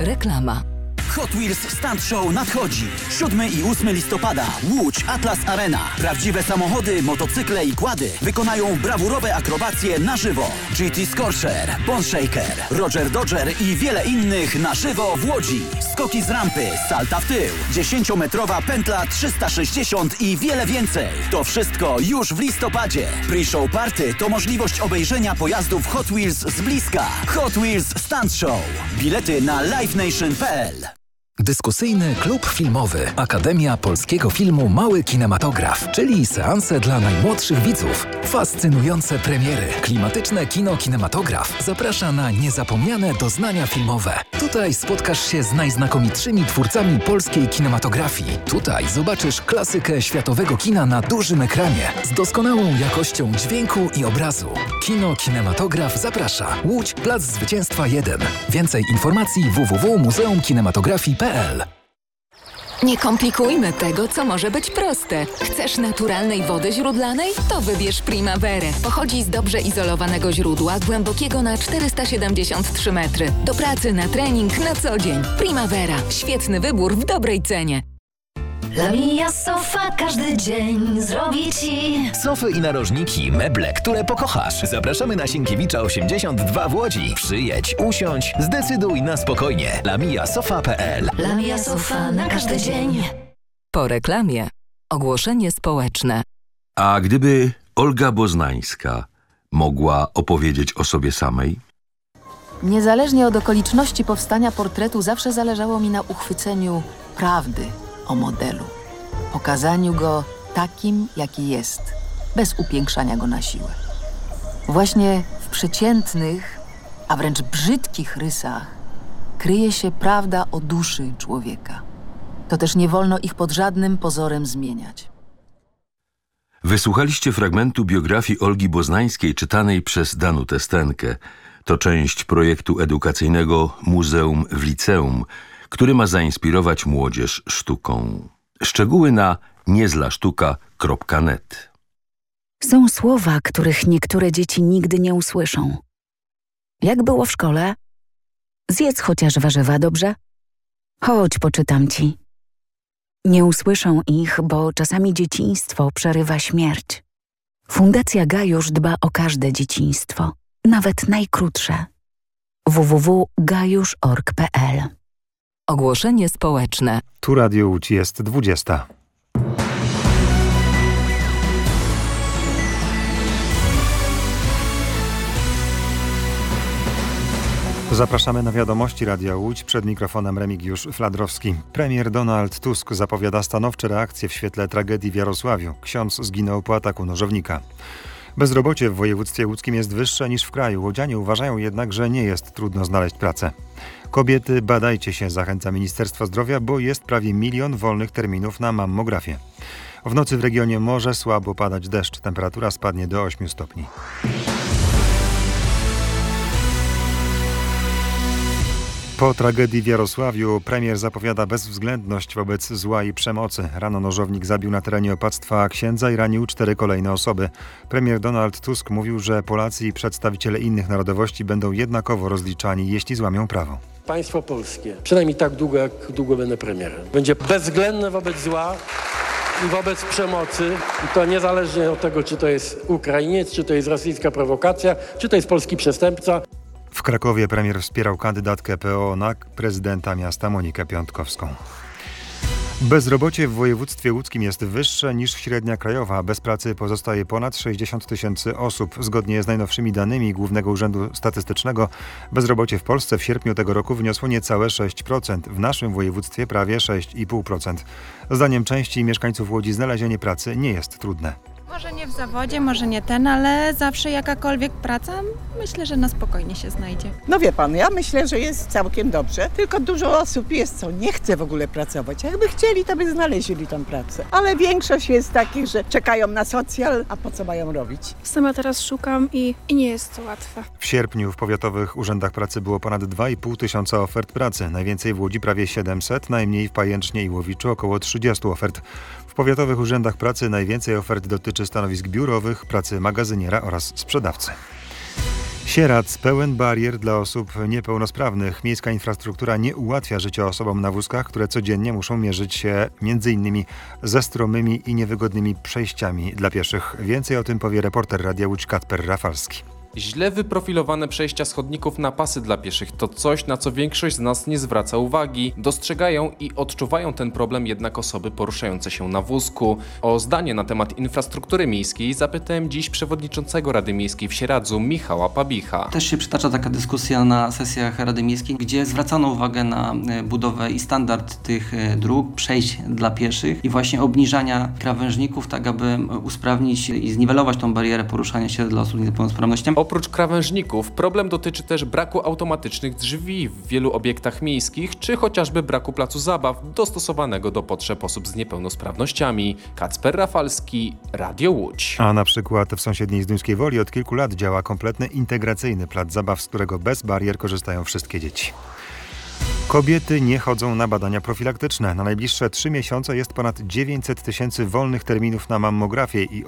Reklama. Hot Wheels Stunt Show nadchodzi. 7 i 8 listopada. Łódź Atlas Arena. Prawdziwe samochody, motocykle i quady wykonają brawurowe akrobacje na żywo. GT Scorcher, Bone Shaker, Roger Dodger i wiele innych na żywo w Łodzi. Skoki z rampy, salta w tył, 10-metrowa pętla 360 i wiele więcej. To wszystko już w listopadzie. Pre-show party to możliwość obejrzenia pojazdów Hot Wheels z bliska. Hot Wheels Stunt Show. Bilety na livenation.pl. Dyskusyjny klub filmowy Akademia Polskiego Filmu Mały Kinematograf, czyli seanse dla najmłodszych widzów. Fascynujące premiery. Klimatyczne kino Kinematograf zaprasza na niezapomniane doznania filmowe. Tutaj spotkasz się z najznakomitszymi twórcami polskiej kinematografii. Tutaj zobaczysz klasykę światowego kina na dużym ekranie z doskonałą jakością dźwięku i obrazu. Kino Kinematograf zaprasza. Łódź, Plac Zwycięstwa 1. Więcej informacji www.muzeumkinematografii.pl. Nie komplikujmy tego, co może być proste. Chcesz naturalnej wody źródlanej? To wybierz Primaverę. Pochodzi z dobrze izolowanego źródła, głębokiego na 473 metry. Do pracy, na trening, na co dzień. Primavera. Świetny wybór w dobrej cenie. Lamia Sofa każdy dzień zrobi Ci sofy i narożniki, meble, które pokochasz. Zapraszamy na Sienkiewicza 82 w Łodzi. Przyjedź, usiądź, zdecyduj na spokojnie. lamiasofa.pl. Lamia Sofa na każdy dzień. Po reklamie. Ogłoszenie społeczne. A gdyby Olga Boznańska mogła opowiedzieć o sobie samej? Niezależnie od okoliczności powstania portretu zawsze zależało mi na uchwyceniu prawdy o modelu. Pokazaniu go takim, jaki jest, bez upiększania go na siłę. Właśnie w przeciętnych, a wręcz brzydkich rysach kryje się prawda o duszy człowieka. To też nie wolno ich pod żadnym pozorem zmieniać. Wysłuchaliście fragmentu biografii Olgi Boznańskiej czytanej przez Danutę Stenkę. To część projektu edukacyjnego Muzeum w Liceum, który ma zainspirować młodzież sztuką. Szczegóły na niezlasztuka.net. Są słowa, których niektóre dzieci nigdy nie usłyszą. Jak było w szkole? Zjedz chociaż warzywa, dobrze? Chodź, poczytam ci. Nie usłyszą ich, bo czasami dzieciństwo przerywa śmierć. Fundacja Gajusz dba o każde dzieciństwo, nawet najkrótsze. www.gajusz.org.pl. Ogłoszenie społeczne. Tu Radio Łódź, jest 20. Zapraszamy na wiadomości Radia Łódź. Przed mikrofonem Remigiusz Fladrowski. Premier Donald Tusk zapowiada stanowcze reakcje w świetle tragedii w Jarosławiu. Ksiądz zginął po ataku nożownika. Bezrobocie w województwie łódzkim jest wyższe niż w kraju. Łodzianie uważają jednak, że nie jest trudno znaleźć pracę. Kobiety, badajcie się, zachęca Ministerstwo Zdrowia, bo jest prawie 1 milion wolnych terminów na mammografię. W nocy w regionie może słabo padać deszcz. Temperatura spadnie do 8 stopni. Po tragedii w Jarosławiu premier zapowiada bezwzględność wobec zła i przemocy. Rano nożownik zabił na terenie opactwa księdza i ranił 4 kolejne osoby. Premier Donald Tusk mówił, że Polacy i przedstawiciele innych narodowości będą jednakowo rozliczani, jeśli złamią prawo. Państwo polskie, przynajmniej tak długo, jak długo będę premierem, będzie bezwzględne wobec zła i wobec przemocy. I to niezależnie od tego, czy to jest Ukrainiec, czy to jest rosyjska prowokacja, czy to jest polski przestępca. W Krakowie premier wspierał kandydatkę PO na prezydenta miasta Monikę Piątkowską. Bezrobocie w województwie łódzkim jest wyższe niż średnia krajowa. Bez pracy pozostaje ponad 60 000 osób. Zgodnie z najnowszymi danymi Głównego Urzędu Statystycznego bezrobocie w Polsce w sierpniu tego roku wyniosło niecałe 6%. W naszym województwie prawie 6,5%. Zdaniem części mieszkańców Łodzi znalezienie pracy nie jest trudne. Może nie w zawodzie, może nie ten, ale zawsze jakakolwiek praca, myślę, że na spokojnie się znajdzie. No wie pan, ja myślę, że jest całkiem dobrze, tylko dużo osób jest, co nie chce w ogóle pracować. Jakby chcieli, to by znaleźli tą pracę. Ale większość jest takich, że czekają na socjal, a po co mają robić? Sama teraz szukam i nie jest to łatwe. W sierpniu w powiatowych urzędach pracy było ponad 2,5 tysiąca ofert pracy. Najwięcej w Łodzi prawie 700, najmniej w Pajęcznie i Łowiczu około 30 ofert. W powiatowych urzędach pracy najwięcej ofert dotyczy stanowisk biurowych, pracy magazyniera oraz sprzedawcy. Sieradz pełen barier dla osób niepełnosprawnych. Miejska infrastruktura nie ułatwia życia osobom na wózkach, które codziennie muszą mierzyć się m.in. ze stromymi i niewygodnymi przejściami dla pieszych. Więcej o tym powie reporter Radia Łódź Kacper Rafalski. Źle wyprofilowane przejścia z chodników na pasy dla pieszych to coś, na co większość z nas nie zwraca uwagi. Dostrzegają i odczuwają ten problem jednak osoby poruszające się na wózku. O zdanie na temat infrastruktury miejskiej zapytałem dziś przewodniczącego Rady Miejskiej w Sieradzu Michała Pabicha. Też się przytacza taka dyskusja na sesjach Rady Miejskiej, gdzie zwracano uwagę na budowę i standard tych dróg, przejść dla pieszych i właśnie obniżania krawężników, tak aby usprawnić i zniwelować tą barierę poruszania się dla osób z niepełnosprawnością. Oprócz krawężników problem dotyczy też braku automatycznych drzwi w wielu obiektach miejskich, czy chociażby braku placu zabaw dostosowanego do potrzeb osób z niepełnosprawnościami. Kacper Rafalski, Radio Łódź. A na przykład w sąsiedniej Zduńskiej Woli od kilku lat działa kompletny integracyjny plac zabaw, z którego bez barier korzystają wszystkie dzieci. Kobiety nie chodzą na badania profilaktyczne. Na najbliższe 3 miesiące jest ponad 900 tysięcy wolnych terminów na mammografię i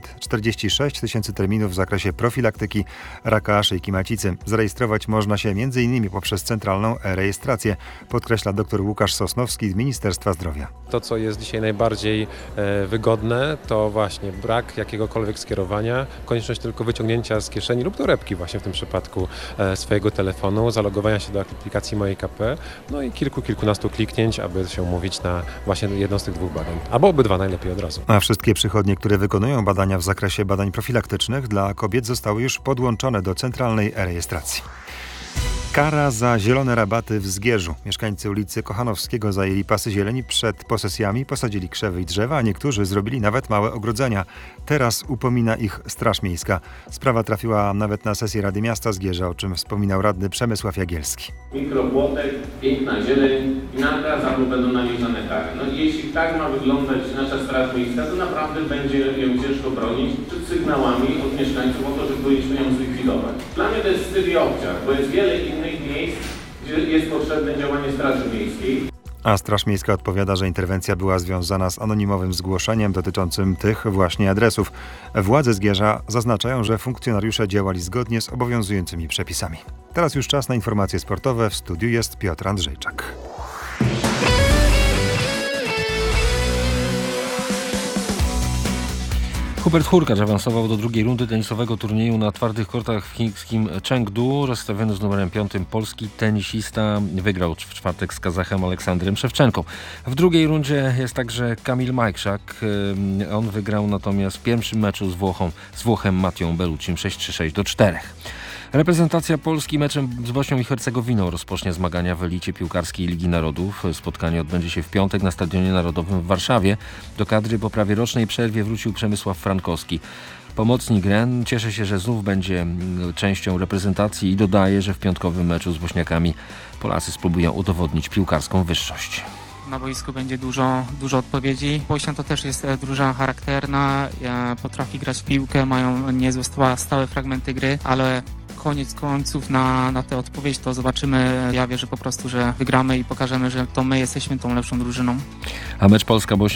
846 tysięcy terminów w zakresie profilaktyki raka szyjki macicy. Zarejestrować można się m.in. poprzez centralną e-rejestrację, podkreśla dr Łukasz Sosnowski z Ministerstwa Zdrowia. To, co jest dzisiaj najbardziej wygodne, to właśnie brak jakiegokolwiek skierowania, konieczność tylko wyciągnięcia z kieszeni lub torebki właśnie w tym przypadku swojego telefonu, zalogowania się do aplikacji Moje KP, no i kilkunastu kliknięć, aby się umówić na właśnie jedno z tych 2 badań. Albo obydwa najlepiej od razu. A wszystkie przychodnie, które wykonują badania w zakresie badań profilaktycznych dla kobiet zostały już podłączone do centralnej e-rejestracji. Kara za zielone rabaty w Zgierzu. Mieszkańcy ulicy Kochanowskiego zajęli pasy zieleni przed posesjami, posadzili krzewy i drzewa, a niektórzy zrobili nawet małe ogrodzenia. Teraz upomina ich Straż Miejska. Sprawa trafiła nawet na sesję Rady Miasta Zgierza, o czym wspominał radny Przemysław Jagielski. Mikropłotek, piękna zieleń i na za to będą naliczane kary. No i jeśli tak ma wyglądać nasza Straż Miejska, to naprawdę będzie ją ciężko bronić przed sygnałami od mieszkańców o to, że powinniśmy ją zlikwidować. Dla mnie to jest wstyd i obciach, bo jest wiele innych miejsc, gdzie jest potrzebne działanie Straży Miejskiej. A Straż Miejska odpowiada, że interwencja była związana z anonimowym zgłoszeniem dotyczącym tych właśnie adresów. Władze Zgierza zaznaczają, że funkcjonariusze działali zgodnie z obowiązującymi przepisami. Teraz już czas na informacje sportowe. W studiu jest Piotr Andrzejczak. Hubert Hurkacz awansował do drugiej rundy tenisowego turnieju na twardych kortach w chińskim Chengdu. Rozstawiony z numerem 5 polski tenisista wygrał w czwartek z Kazachem Aleksandrem Szewczenką. W drugiej rundzie jest także Kamil Majkrzak. On wygrał natomiast w pierwszym meczu z Włochem Mattią Belluccim 6-3-6-4. Reprezentacja Polski meczem z Bośnią i Hercegowiną rozpocznie zmagania w elicie piłkarskiej Ligi Narodów. Spotkanie odbędzie się w piątek na Stadionie Narodowym w Warszawie. Do kadry po prawie rocznej przerwie wrócił Przemysław Frankowski. Pomocnik Ren cieszy się, że znów będzie częścią reprezentacji i dodaje, że w piątkowym meczu z Bośniakami Polacy spróbują udowodnić piłkarską wyższość. Na boisku będzie dużo odpowiedzi. Bośnia to też jest drużyna charakterna, potrafi grać w piłkę, mają niezłe stałe fragmenty gry, ale koniec końców na tę odpowiedź to zobaczymy. Ja wierzę po prostu, że wygramy i pokażemy, że to my jesteśmy tą lepszą drużyną. A mecz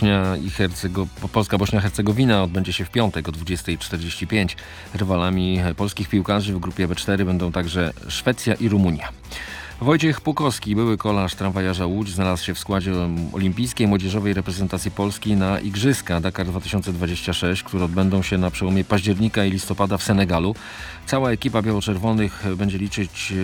Polska-Bośnia-Hercegowina odbędzie się w piątek o 20:45. Rywalami polskich piłkarzy w grupie B4 będą także Szwecja i Rumunia. Wojciech Pukowski, były kolarz tramwajarza Łódź, znalazł się w składzie olimpijskiej młodzieżowej reprezentacji Polski na Igrzyska Dakar 2026, które odbędą się na przełomie października i listopada w Senegalu. Cała ekipa biało-czerwonych będzie liczyć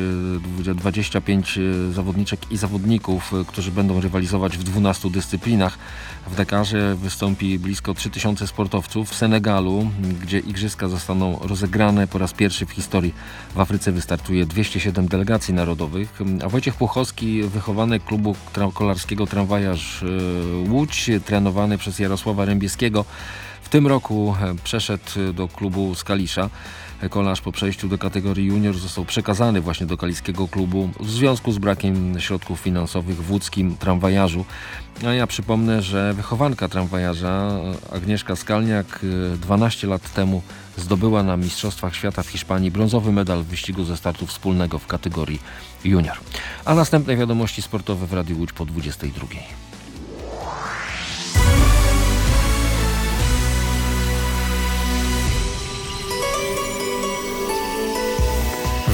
25 zawodniczek i zawodników, którzy będą rywalizować w 12 dyscyplinach. W Dakarze wystąpi blisko 3000 sportowców. W Senegalu, gdzie Igrzyska zostaną rozegrane po raz pierwszy w historii, w Afryce wystartuje 207 delegacji narodowych. A Wojciech Puchowski, wychowany klubu kolarskiego Tramwajarz Łódź, trenowany przez Jarosława Rębieskiego, w tym roku przeszedł do klubu z Kalisza. Kolarz po przejściu do kategorii junior został przekazany właśnie do kaliskiego klubu w związku z brakiem środków finansowych w łódzkim Tramwajarzu. A ja przypomnę, że wychowanka Tramwajarza Agnieszka Skalniak 12 lat temu zdobyła na Mistrzostwach Świata w Hiszpanii brązowy medal w wyścigu ze startu wspólnego w kategorii junior. A następne wiadomości sportowe w Radiu Łódź po 22:00.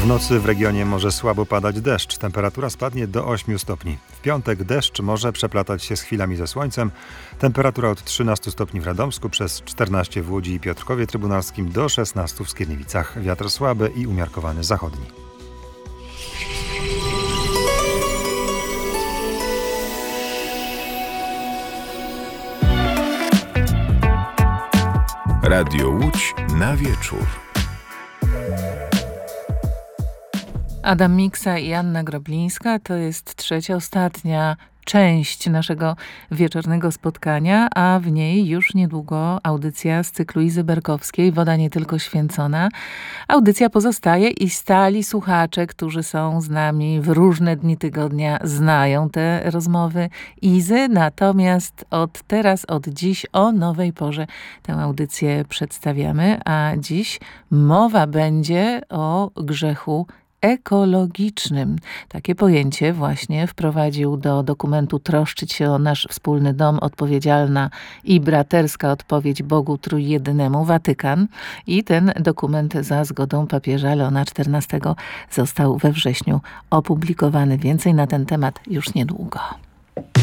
W nocy w regionie może słabo padać deszcz. Temperatura spadnie do 8 stopni. W piątek deszcz może przeplatać się z chwilami ze słońcem. Temperatura od 13 stopni w Radomsku, przez 14 w Łodzi i Piotrkowie Trybunalskim, do 16 w Skierniewicach. Wiatr słaby i umiarkowany zachodni. Radio Łódź na wieczór. Adam Miksa i Anna Groblińska to jest trzecia, ostatnia część naszego wieczornego spotkania, a w niej już niedługo audycja z cyklu Izy Berkowskiej, Woda nie tylko święcona. Audycja pozostaje i stali słuchacze, którzy są z nami w różne dni tygodnia, znają te rozmowy Izy, natomiast od dziś o nowej porze tę audycję przedstawiamy, a dziś mowa będzie o grzechu ekologicznym. Takie pojęcie właśnie wprowadził do dokumentu Troszczyć się o nasz wspólny dom, odpowiedzialna i braterska odpowiedź Bogu Trójjedynemu, Watykan. I ten dokument za zgodą papieża Leona XIV został we wrześniu opublikowany. Więcej na ten temat już niedługo.